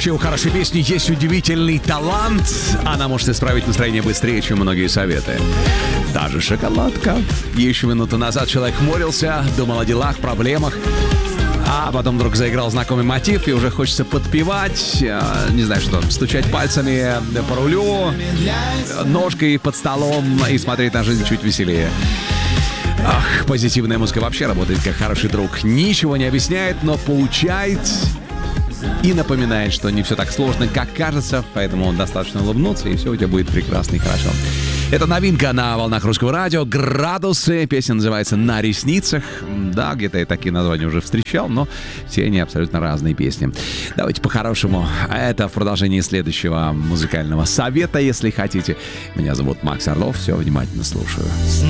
Вообще у хорошей песни есть удивительный талант. Она может исправить настроение быстрее, чем многие советы. Даже шоколадка. Еще минуту назад человек хмурился, думал о делах, проблемах. А потом вдруг заиграл знакомый мотив, и уже хочется подпевать, не знаю что, стучать пальцами по рулю, ножкой под столом и смотреть на жизнь чуть веселее. Ах, позитивная музыка вообще работает как хороший друг. Ничего не объясняет, но поучает и напоминает, что не все так сложно, как кажется, поэтому достаточно улыбнуться, и все у тебя будет прекрасно и хорошо. Это новинка на волнах русского радио «Градусы». Песня называется «На ресницах». Да, где-то я такие названия уже встречал, но все они абсолютно разные песни. Давайте по-хорошему. Это в продолжении следующего музыкального совета, если хотите. Меня зовут Макс Орлов. Все, внимательно слушаю.